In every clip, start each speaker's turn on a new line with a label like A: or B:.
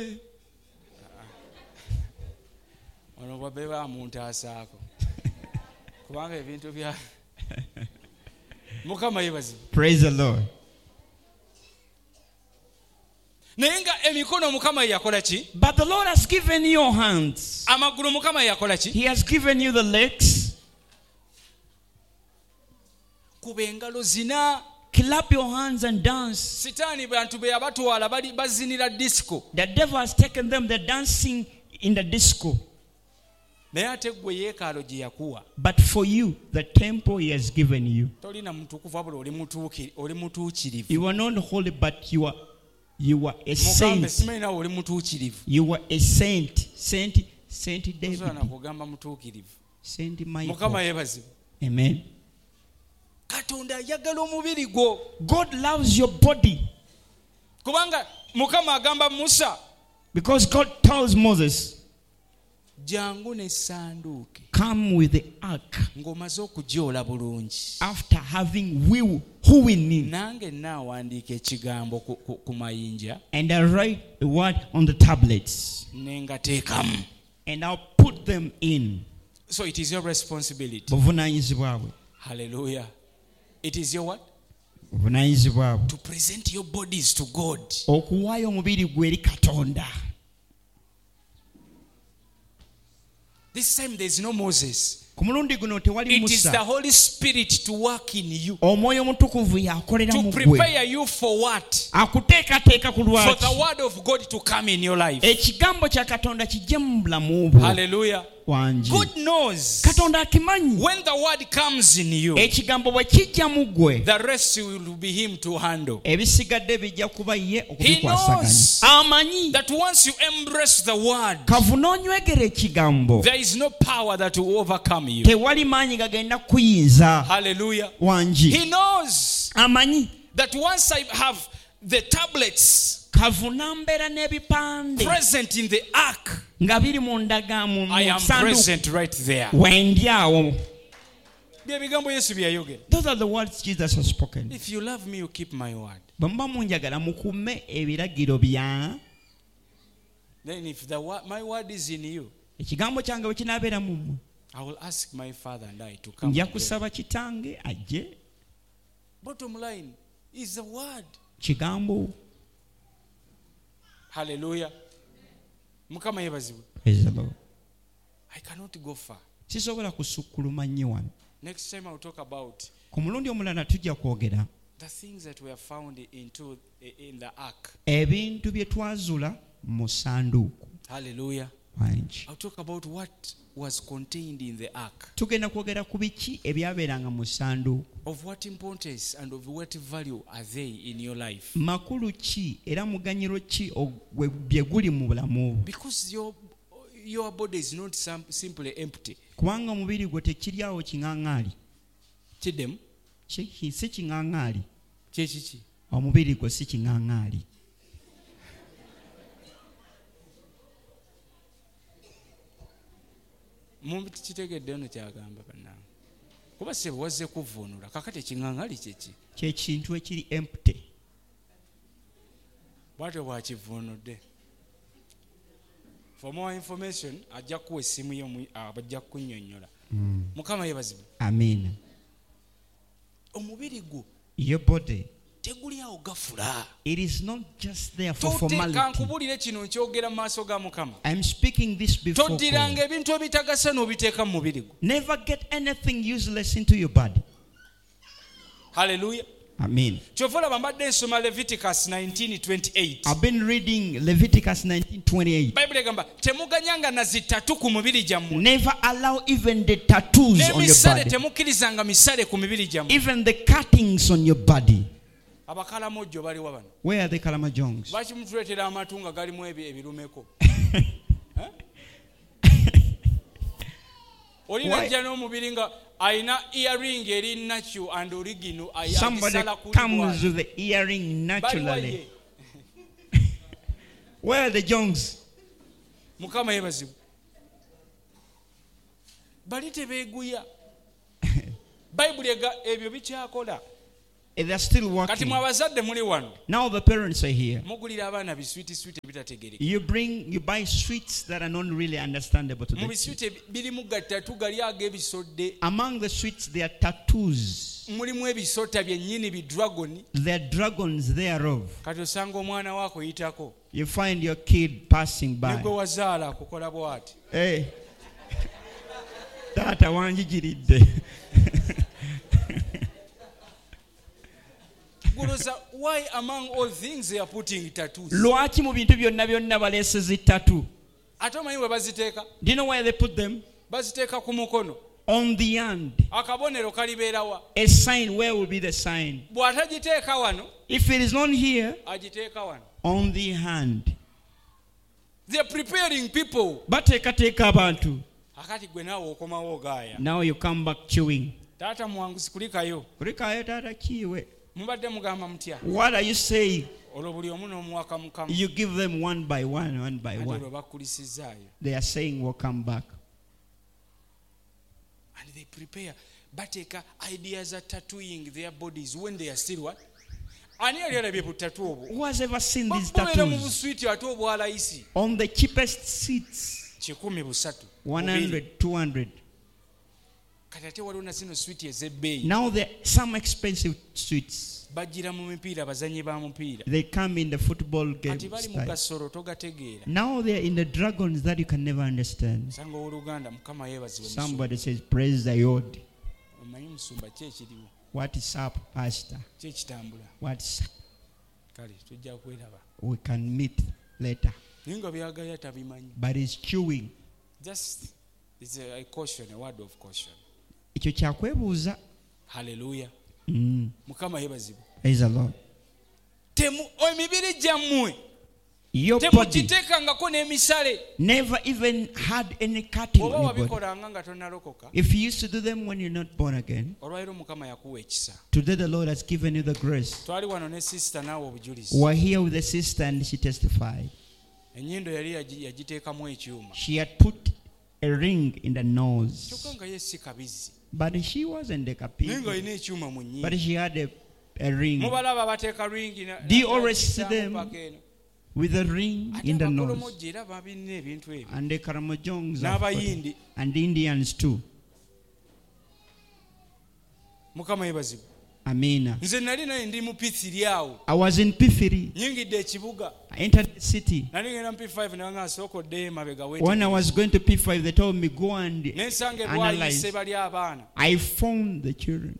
A: ono bwabeba muntu asaako kubanga ebintu bya Mukama yebazi.
B: Praise the Lord.
A: Nenga emikono Mukama yakola ki?
B: But the Lord has given you your hands.
A: Amagulu Mukama yakola ki?
B: He has given you the legs.
A: Kuba engalo zina.
B: Clap your hands and dance.
A: Sitani bantu be abatwala bali bazinira disco.
B: The devil has taken them, they're dancing in the disco.
A: Naye ate gwe yeekalo gye yakuwa.
B: But for you, the temple he has given you.
A: Tolina mutukuvu wabula oli mutuukirivu.
B: You are not holy, but you are a saint.
A: Mugambe simanyi nawe oli mutuukirivu.
B: You are a saint. Saint David.
A: Osobola kugamba mutuukirivu.
B: Saint Michael.
A: Mukama yeebazibwe.
B: Amen.
A: Katonda ayagala omubiri gwo.
B: God loves your body.
A: Kubanga Mukama agamba Musa.
B: Because God tells Moses,
A: jangu ne sanduuke.
B: Come with the ark.
A: Ng'omaze okugyola bulungi.
B: After having wooing in.
A: Nange naawandiika ekigambo ku mayinja.
B: And I write the word on the tablets.
A: Nengateekamu.
B: And I'll put them in.
A: So it is your responsibility.
B: Hallelujah.
A: It is your what?
B: To
A: present your bodies to God. This time there is no Moses. It is the Holy Spirit to work in you. To prepare you for what? For the word of God to come in your life. Hallelujah. God knows when the word comes in you, the rest will be him to handle. He knows that once you embrace the word, there is no power that will overcome you. Hallelujah. He knows that once I have the tablets present in the ark, I am present right there.
B: Those are the words Jesus has spoken.
A: If you love me, you keep my word. Then if my word is in you, I will ask my Father and I to come together. Bottom line is the word. Hallelujah.
B: Praise the Lord.
A: I cannot go far. Next time I'll talk about the things that were found in the ark. Hallelujah. I'll talk about what was contained in the ark. Of what importance and of what value are they in your life? Because your body is not simply empty. Chidem? Mumbi kitegedde ono kyagamba bannange. Kuba se wazze kuvunula kakati ekiŋŋaŋali
B: kintu ekiri empty.
A: Bwatyo bwakivunudde. For more information ajja kuwa essimu yo abajja kunnyonnyola. Mukama yebazibwe.
B: Amen.
A: Omubiri gwo.
B: Your body.
A: It
B: is not just there for formality.
A: I'm
B: speaking this before God. Never get anything useless into your body.
A: Hallelujah.
B: Amen.
A: Leviticus 19:28.
B: I've been reading Leviticus 19:28. Never allow even the tattoos on your body. Even the cuttings on your body. Where are the Kalamajongs? Somebody comes with the earring naturally. Where are the Jongs? They're still working. Now the parents are here. You buy sweets that are not really understandable to them. Among the sweets, there are tattoos. There are dragons thereof. You find your kid passing by. Hey. Tata wanjigiridde.
A: Why among all things they are putting tattoos?
B: Lwaki mu bintu byonna byonna baleeseza tattoo?
A: Ate omanyi we baziteeka?
B: Do you know where they put them?
A: Baziteeka ku mukono.
B: On the hand.
A: Akabonero kalibeera wa?
B: A sign. Where will be the sign?
A: Bw'atagiteeka wano.
B: If it is not here,
A: agiteeka wano.
B: On the hand.
A: They are preparing people.
B: Bateekateeka abantu.
A: Akati gwe naawe okomawo ogaaya.
B: Now you come back chewing.
A: Taata mwanguzi kulikayo.
B: Kulikayo taata kiwe.
A: Mubadde mugamba mutya?
B: What are you saying?
A: Olwo buli omu n'omuwaka mukama.
B: You give them one by one. They are saying we'll come back.
A: And they prepare. Bateeka ideas are tattooing their bodies when they are still what?
B: Who has ever seen these tattoos? On the cheapest seats. 100, 200. Now there are some expensive sweets. They come in the football game style. Now they are in the dragons that you can never understand. Somebody says, praise the Lord. What is up, Pastor? What's up? We can meet later. But it's chewing.
A: Just it's a caution, a word of caution. Hallelujah. Mukama yebazibwe.
B: Praise the Lord.
A: Emibiri gyammwe
B: your body
A: never
B: even had any cutting on your body. If you used to do them when you're not born again, today the Lord has given you the grace. We're here with a sister and she testified. She had put a ring in the nose. But she wasn't a kapi. But she had a ring. Do you always see them with a ring in the nose? And the Karamojongs and the Indians too. Amina. I was in P3. I entered the city. When I was going to P5, they told me go and analyze. I found the children.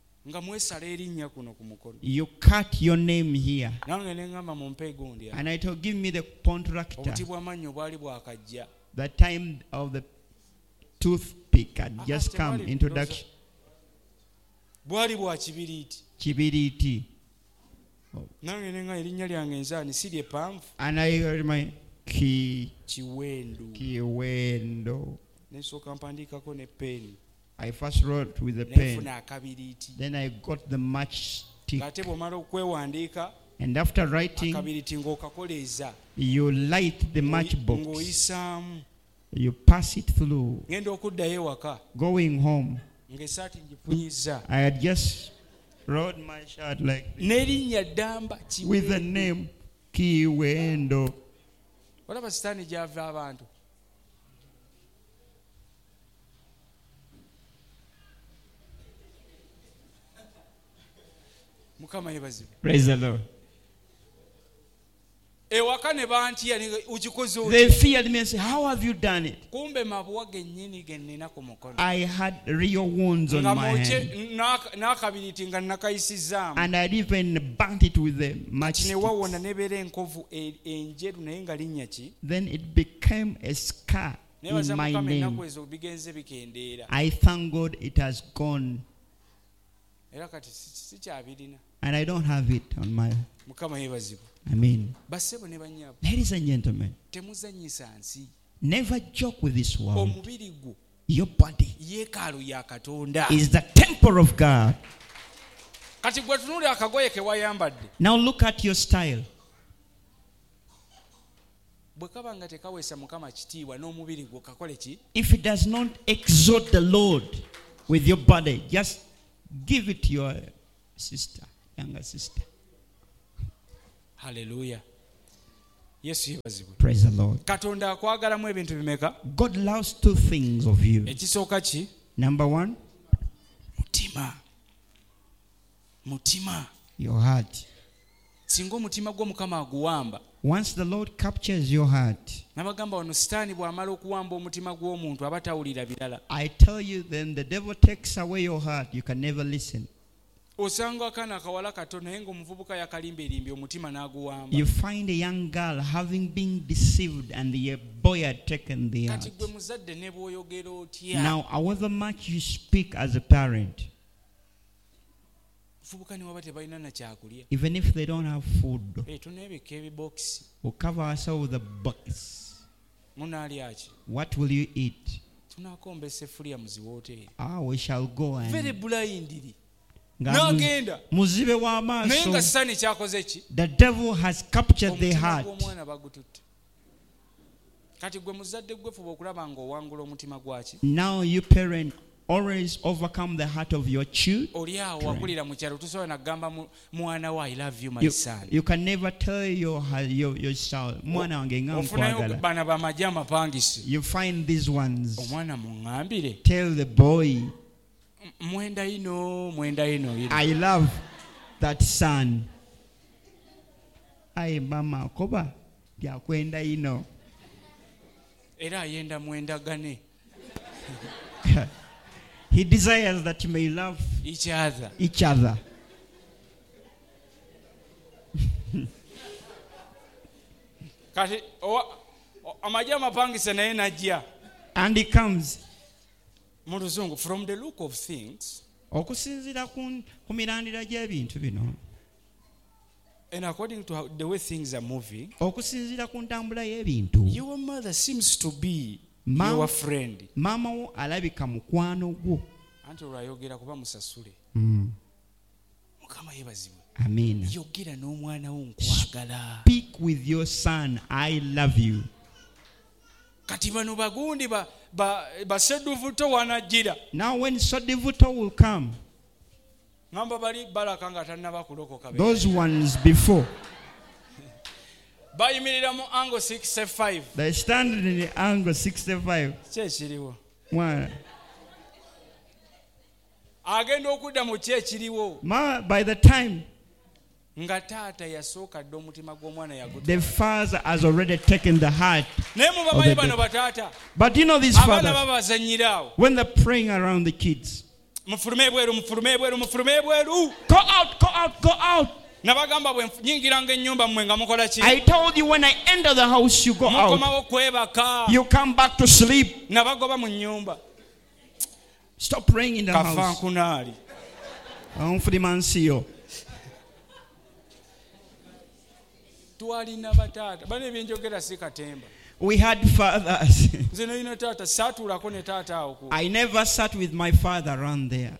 B: You cut your name here. And I told, give me the contractor. The time of the toothpick had just come, introduction. Kibiriti. And I heard my Kiwendo. I first wrote with the pen. Then I got the matchstick. And after writing, you light the matchbox. You pass it through. Going home, I had just wrote my shirt like this, with the name Kiwendo. Praise the Lord. They feared me and said, how have you done it? I had real wounds on my hand. And I'd even burnt it with the matchstick. Then it became a scar in my name. I thank God it has gone. And I don't have it on my... I mean, ladies and gentlemen, never joke with this world. Your body is the temple of God. Now look at your style. If it does not exalt the Lord with your body, just give it to your sister. younger sister.
A: Hallelujah. Yesu yebazibwe.
B: Praise the Lord.
A: Katonda akwagalamu ebintu bimeka?
B: God loves two things of you.
A: Ekisooka ki?
B: Number one,
A: mutima.
B: Your heart.
A: Singa omutima gwo Mukama aguwamba.
B: Once the Lord captures your heart,
A: nabagamba wano sitaani bw'amala okuwamba omutima gw'omuntu aba tawulira birala.
B: I tell you, then the devil takes away your heart. You can never listen.
A: Osanga akaana akawala kato naye ng'omuvubuka yakalimba omutima n'aguwamba.
B: You find a young girl having been deceived and the boy had taken the heart.
A: Kati gwe muzadde ne bw'oyogera otya.
B: Now, however much you speak as a parent, even if they don't have food, we'll cover ourselves with a box. What will you eat? We shall go and the devil has captured their heart. Now you parent always overcome the heart of your children. You can never tell your child, you find these ones. Tell the boy, I love that son. Ay mama koba byakwenda ino.
A: Era ayenda mwendagane.
B: He desires that you may love
A: each other. And he comes. From the look of things, and according to the way things are moving, your mother seems to be your friend.
B: Mama alabika mukwano gwo.
A: Anti olwayogera kuba musasule. Mukama yebazibwe.
B: Amen.
A: Yogera n'omwana wo nkwagala.
B: Speak with your son, I love you.
A: Kati bano bagundi ba Seduvuto wanajira.
B: Now when Seduvuto will come,
A: ngamba bali balaka nga tannaba kulokoka.
B: Those ones before,
A: bayimirira mu angle 65.
B: They stand in the angle 65.
A: Kyekiriwo. Agenda okudda mu kyekiriwo.
B: By the time
A: nga taata yasooka dda omutima gw'omwana yagutwala.
B: The father has already taken the heart.
A: Naye mubamanyi bano bataata.
B: But you know these fathers,
A: abaana babazannyira awo.
B: when they're praying around the kids,
A: mufulume ebweru, mufulume ebweru, mufulume ebweru.
B: Go out, go out, go out.
A: Nabagamba bwe nyingiranga ennyumba mmwe nga mukola ki?
B: I told you when I enter the house you go out.
A: Mukomawo kwebaka.
B: You come back to sleep.
A: Nabagoba mu nnyumba.
B: Stop praying in the house.
A: Kafankunaali.
B: Onfulimansiyo.
A: Twalina bataata. Bano ebyenjogera si katemba.
B: We had fathers.
A: I
B: never sat with my father around there.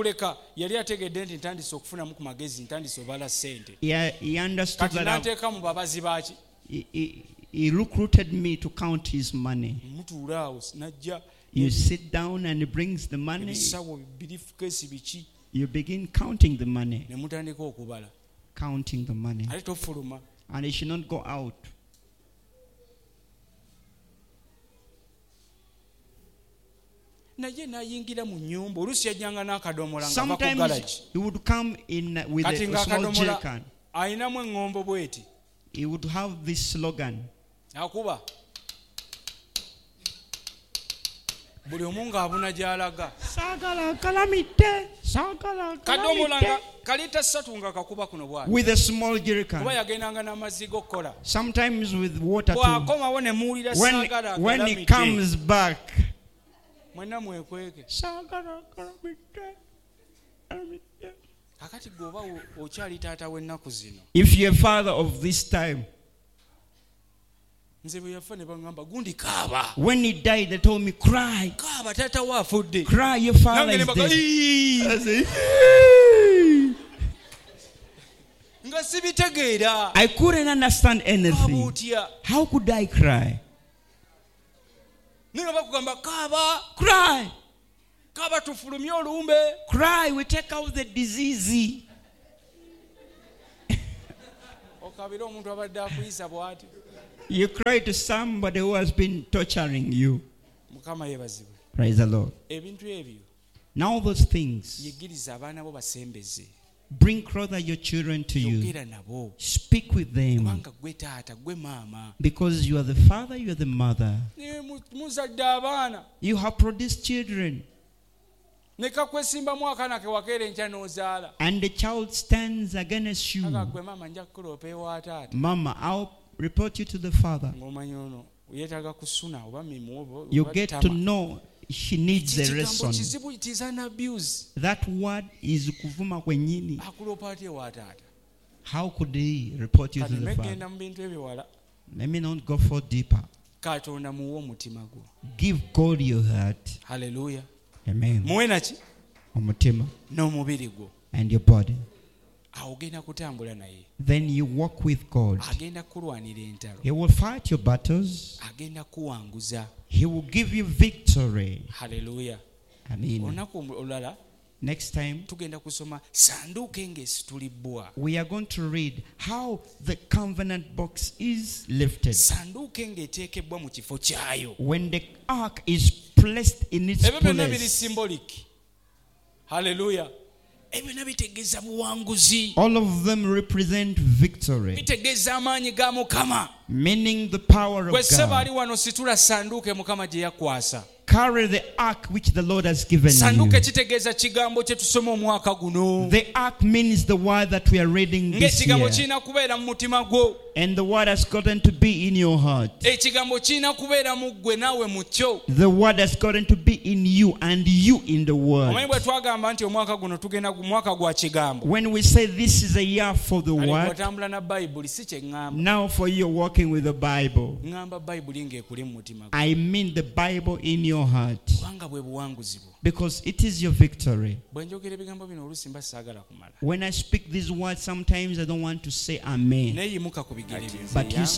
B: Yeah, he understood that he recruited me to count his money. You sit down and he brings the money. You begin counting the money. Counting the money. And he should not go out. Sometimes he would come in with a small jerrycan. He would have this slogan. With a small jerrycan. Sometimes with water too. When he comes back, if you're a father of this time, when he died, they told me, cry. Cry, your father is dead. I couldn't understand anything. How could I cry? Cry. Cry, we take out the disease. You cry to somebody who has been torturing you. Praise the Lord. Now those things, bring closer your children to you. Speak with them. Because you are the father, you are the mother. You have produced children. And the child stands against you. Mama, I'll report you to the father. You get to know she needs a lesson. That word is kuvuma kwenyini. How could he report you to the father? Let me not go for deeper. Give God your heart.
A: Hallelujah.
B: Amen. Omutima. And your body. Then you walk with God. He will fight your battles. He will give you victory.
A: Hallelujah.
B: Amen. Next time, we are going to read how the covenant box is lifted. When the ark is placed in its place.
A: Hallelujah.
B: All of them represent victory, meaning the power of God. Carry the ark which the Lord has given you. The ark means the word that we are reading this year. And the word has gotten to be in your heart. The word has gotten to be in you and you in the word. When we say this is a year for the word, now for you walking with the Bible, I mean the Bible in your heart, because it is your victory. When I speak these words, sometimes I don't want to say amen, but you